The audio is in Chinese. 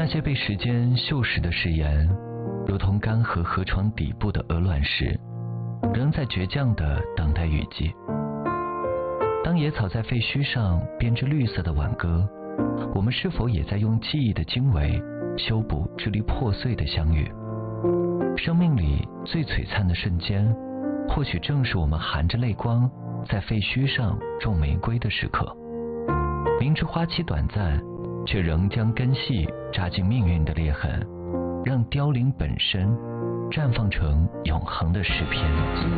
那些被时间锈蚀的誓言，如同干涸河床底部的鹅卵石，仍在倔强地等待雨季。当野草在废墟上编织绿色的挽歌，我们是否也在用记忆的经纬修补支离破碎的相遇？生命里最璀璨的瞬间，或许正是我们含着泪光在废墟上种玫瑰的时刻。明知花期短暂，却仍将根系扎进命运的裂痕，让凋零本身绽放成永恒的诗篇。